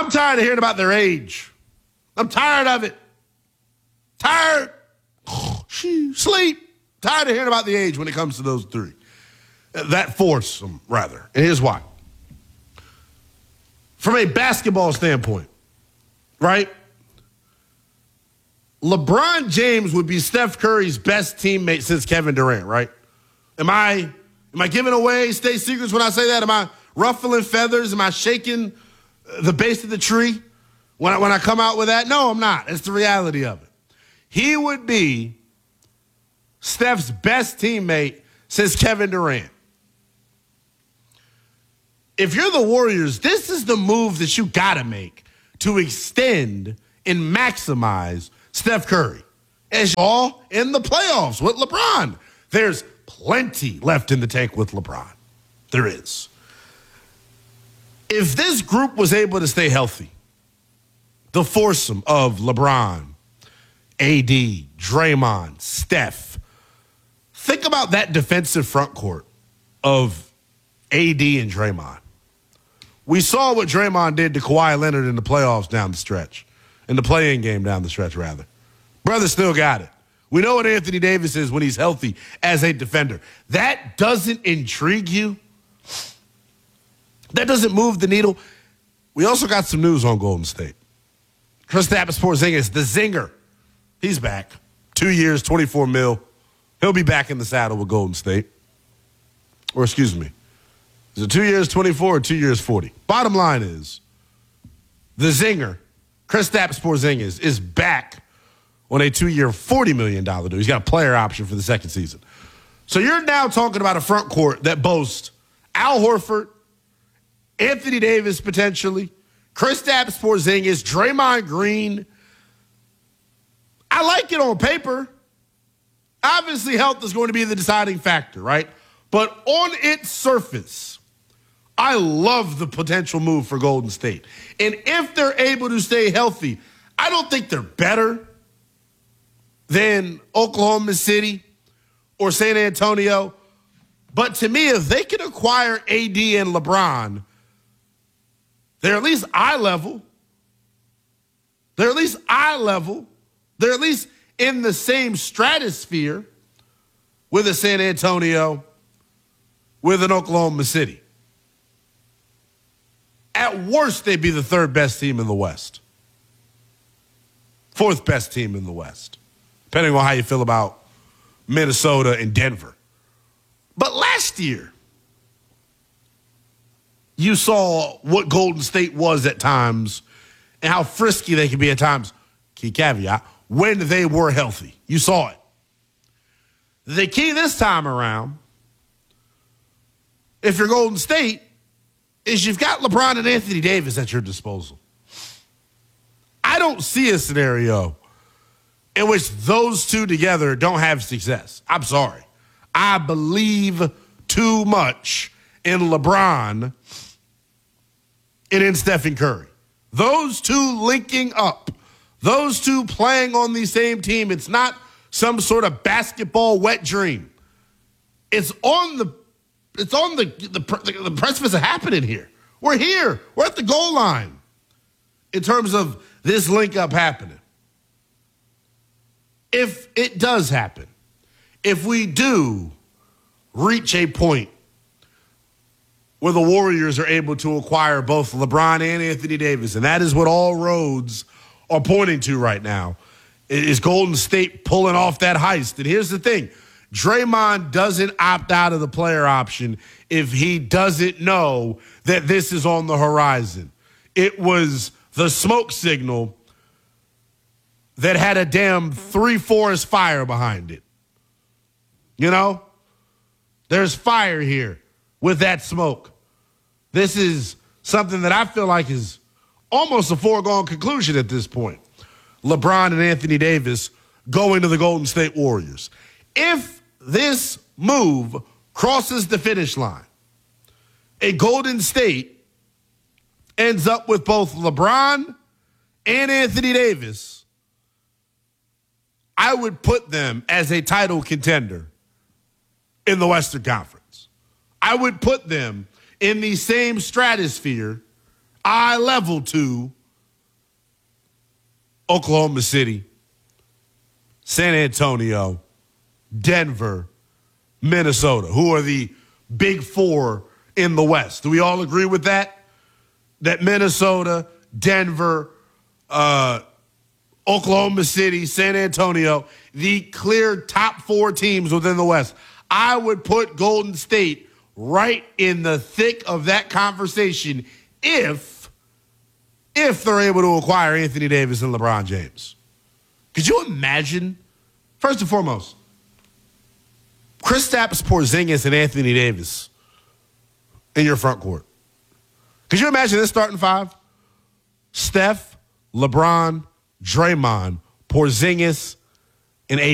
I'm tired of hearing about their age. I'm tired of it. Tired. Sleep. Tired of hearing about the age when it comes to those three. That foursome, rather. And here's why. From a basketball standpoint, right? LeBron James would be Steph Curry's best teammate since Kevin Durant, right? Am I giving away state secrets when I say that? Am I ruffling feathers? Am I shaking the base of the tree when I come out with that? No, I'm not. It's the reality of it. He would be Steph's best teammate since Kevin Durant. If you're the Warriors, this is the move that you got to make to extend and maximize Steph Curry. As all in the playoffs with LeBron. There's plenty left in the tank with LeBron. There is. If this group was able to stay healthy, the foursome of LeBron, AD, Draymond, Steph, think about that defensive front court of AD and Draymond. We saw what Draymond did to Kawhi Leonard in the playoffs down the stretch, in the play-in game down the stretch, rather. Brother still got it. We know what Anthony Davis is when he's healthy as a defender. That doesn't intrigue you? That doesn't move the needle? We also got some news on Golden State. Kristaps Porzingis, the zinger, he's back. 2 years, $24 million. He'll be back in the saddle with Golden State. Or excuse me. Is it 2 years, 24 or 2 years, 40? Bottom line is, the zinger, Kristaps Porzingis, is back on a 2-year, $40 million deal. He's got a player option for the second season. So you're now talking about a front court that boasts Al Horford, Anthony Davis potentially, Kristaps Porzingis, Draymond Green. I like it on paper. Obviously, health is going to be the deciding factor, right? But on its surface, I love the potential move for Golden State. And if they're able to stay healthy, I don't think they're better than Oklahoma City or San Antonio. But to me, if they can acquire AD and LeBron, they're at least eye level. They're at least eye level. They're at least in the same stratosphere with a San Antonio, with an Oklahoma City. At worst, they'd be the third best team in the West. Fourth best team in the West, depending on how you feel about Minnesota and Denver. But last year, you saw what Golden State was at times and how frisky they could be at times. Key caveat, when they were healthy. You saw it. The key this time around, if you're Golden State, is you've got LeBron and Anthony Davis at your disposal. I don't see a scenario in which those two together don't have success. I'm sorry. I believe too much in LeBron and in Stephen Curry. Those two linking up, those two playing on the same team, it's not some sort of basketball wet dream. It's on the precipice of happening here. We're here. We're at the goal line in terms of this link up happening. If it does happen, if we do reach a point where the Warriors are able to acquire both LeBron and Anthony Davis, and that is what all roads are pointing to right now, is Golden State pulling off that heist. And here's the thing. Draymond doesn't opt out of the player option if he doesn't know that this is on the horizon. It was the smoke signal that had a damn 3 forest fire behind it. You know? There's fire here with that smoke. This is something that I feel like is almost a foregone conclusion at this point. LeBron and Anthony Davis going to the Golden State Warriors. If this move crosses the finish line, a Golden State ends up with both LeBron and Anthony Davis, I would put them as a title contender in the Western Conference. I would put them in the same stratosphere eye level to Oklahoma City, San Antonio, Denver, Minnesota, who are the big four in the West. Do we all agree with that? That Minnesota, Denver, Oklahoma City, San Antonio, the clear top four teams within the West. I would put Golden State right in the thick of that conversation if they're able to acquire Anthony Davis and LeBron James. Could you imagine, first and foremost, Kristaps Porzingis and Anthony Davis in your front court? Could you imagine this starting five? Steph, LeBron, Draymond, Porzingis, and AD.